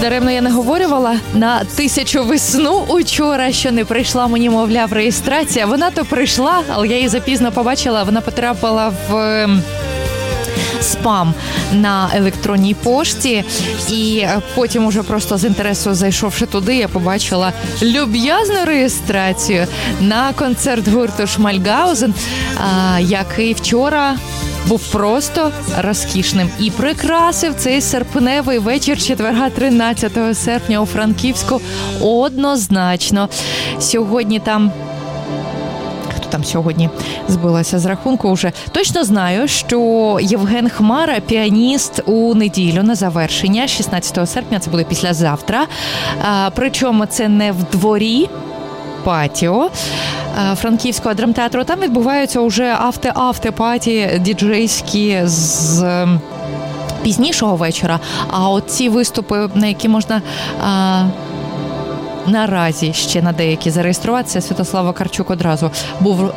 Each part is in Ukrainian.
Даремно я наговорювала на 1000 весну учора, що не прийшла мені, мовляв, реєстрація. Вона то прийшла, але я її запізно побачила, вона потрапила в спам на електронній пошті, і потім уже просто з інтересу, зайшовши туди, я побачила люб'язну реєстрацію на концерт гурту Шмальгаузен, який вчора був просто розкішним і прикрасив цей серпневий вечір четверга 13 серпня у Франківську однозначно. Сьогодні там сьогодні збилася з рахунку вже. Точно знаю, що Євген Хмара, піаніст, у неділю на завершення, 16 серпня, це буде післязавтра. Причому це не в дворі, патіо Франківського драмтеатру. Там відбуваються вже авте-паті діджейські з пізнішого вечора. А от ці виступи, на які можна наразі ще на деякі зареєструватися, Святослав Вакарчук одразу був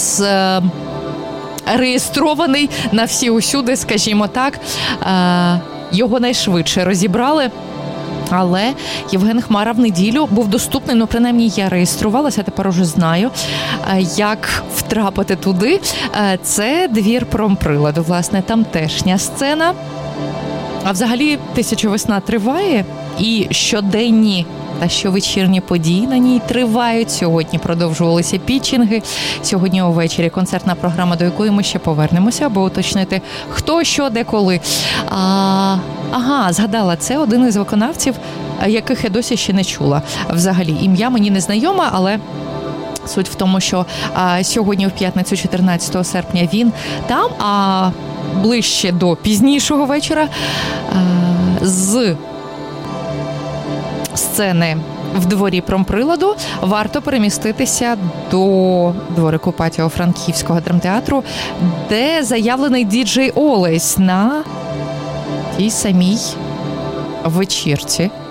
реєстрований на всі усюди, скажімо так. Його найшвидше розібрали. Але Євген Хмара в неділю був доступний, принаймні я реєструвалася, тепер уже знаю, як втрапити туди. Це двір промприладу, власне, тамтешня сцена. А взагалі 1000 весна триває, і щоденні та щовечірні події на ній тривають. Сьогодні продовжувалися пітчинги. Сьогодні увечері концертна програма, до якої ми ще повернемося, аби уточнити, хто, що, де, коли. Згадала, це один із виконавців, яких я досі ще не чула. Взагалі, ім'я мені не знайоме, але суть в тому, що сьогодні, в п'ятницю, 14 серпня, він там, а ближче до пізнішого вечора з сцени в дворі промприладу варто переміститися до дворику патіо Франківського драмтеатру, де заявлений діджей Олесь на тій самій вечірці.